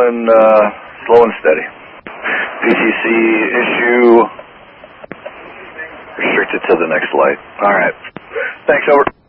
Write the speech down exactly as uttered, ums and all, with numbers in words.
and uh, slow and steady. P T C issue restricted to the next light. All right. Thanks, over.